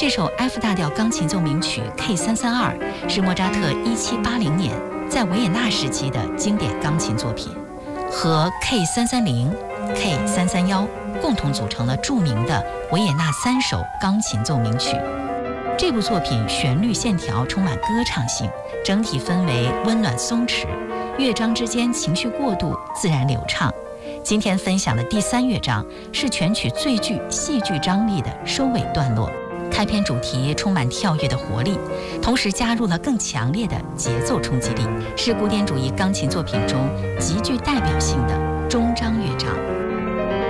这首 F 大调钢琴奏鸣曲 K332 是莫扎特1780年在维也纳时期的经典钢琴作品，和 K330、K331共同组成了著名的维也纳3首钢琴奏鸣曲。这部作品旋律线条充满歌唱性，整体氛围温暖松弛，乐章之间情绪过渡，自然流畅。今天分享的第3乐章是全曲最具戏剧张力的收尾段落，开篇主题充满跳跃的活力，同时加入了更强烈的节奏冲击力，是古典主义钢琴作品中极具代表性的终章乐章。